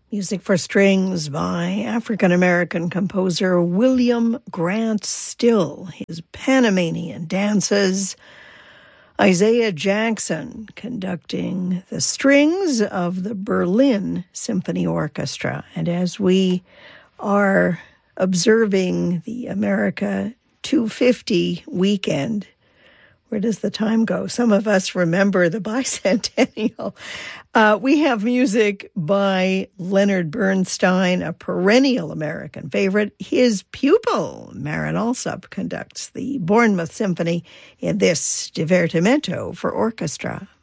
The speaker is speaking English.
Music for strings by African-American composer William Grant Still. His Panamanian dances. Isaiah Jackson conducting the strings of the Berlin Symphony Orchestra. And as we are observing the America 250 weekend, where does the time go? Some of us remember the bicentennial. We have music by Leonard Bernstein, a perennial American favorite. His pupil, Marin Alsop, conducts the Bournemouth Symphony in this Divertimento for orchestra.